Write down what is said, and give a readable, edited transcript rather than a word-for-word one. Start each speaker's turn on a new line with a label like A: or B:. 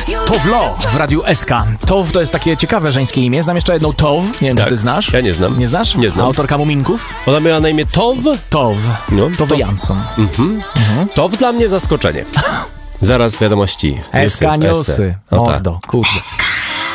A: Towlo w Radiu SK. Tow to jest takie ciekawe żeńskie imię. Znam jeszcze jedną Tow. Nie wiem, czy ty znasz.
B: Ja nie znam.
A: Nie znasz?
B: Nie znam.
A: Autorka Muminków?
B: Ona miała na imię Tow?
A: Tow.
B: No,
A: Towy Jansson.
B: Tow dla mnie zaskoczenie. Zaraz wiadomości.
A: SK Newsy.
B: No tak.
A: Mordo, kurde.